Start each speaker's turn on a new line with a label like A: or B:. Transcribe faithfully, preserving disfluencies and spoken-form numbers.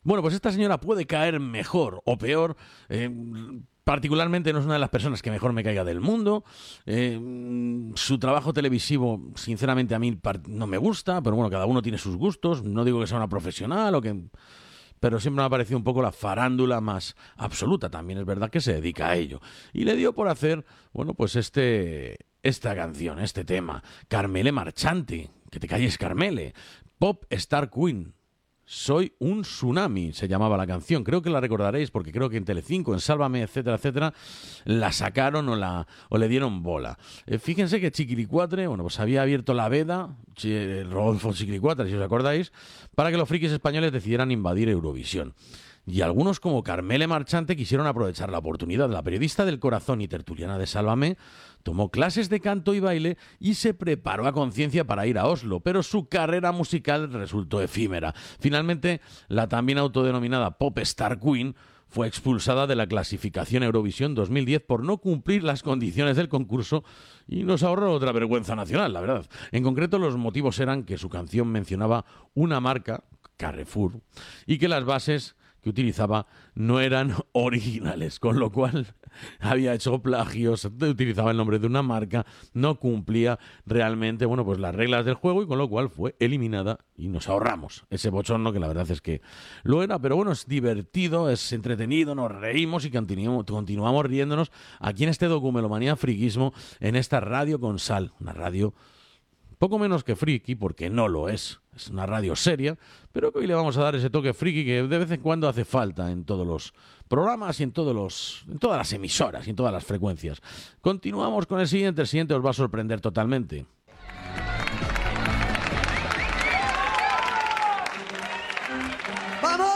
A: Bueno, pues esta señora puede caer mejor o peor. Eh, particularmente no es una de las personas que mejor me caiga del mundo. Eh, su trabajo televisivo, sinceramente, a mí no me gusta, pero bueno, cada uno tiene sus gustos. No digo que sea una profesional o que... pero siempre me ha parecido un poco la farándula más absoluta. También es verdad que se dedica a ello. Y le dio por hacer, bueno, pues este... esta canción, este tema, Carmele Marchante, que te calles Carmele, Pop Star Queen, Soy un tsunami, se llamaba la canción. Creo que la recordaréis porque creo que en Telecinco, en Sálvame, etcétera, etcétera, la sacaron o, la, o le dieron bola. Eh, fíjense que Chiquilicuatre, bueno, pues había abierto la veda, Rodolfo Chiquilicuatre, si os acordáis, para que los frikis españoles decidieran invadir Eurovisión. Y algunos, como Carmele Marchante, quisieron aprovechar la oportunidad. La periodista del corazón y tertuliana de Sálvame tomó clases de canto y baile y se preparó a conciencia para ir a Oslo, pero su carrera musical resultó efímera. Finalmente, la también autodenominada Pop Star Queen fue expulsada de la clasificación Eurovisión dos mil diez por no cumplir las condiciones del concurso y nos ahorró otra vergüenza nacional, la verdad. En concreto, los motivos eran que su canción mencionaba una marca, Carrefour, y que las bases que utilizaba no eran originales, con lo cual había hecho plagios, utilizaba el nombre de una marca, no cumplía realmente, bueno, pues las reglas del juego y con lo cual fue eliminada y nos ahorramos ese bochorno que la verdad es que lo era, pero bueno, es divertido, es entretenido, nos reímos y continuamos, continuamos riéndonos aquí en este Documelomanía Friquismo, en esta radio con sal, una radio poco menos que friki, porque no lo es. Es una radio seria, pero que hoy le vamos a dar ese toque friki que de vez en cuando hace falta en todos los programas y en, todos los, en todas las emisoras y en todas las frecuencias. Continuamos con el siguiente. El siguiente os va a sorprender totalmente.
B: ¡Vamos!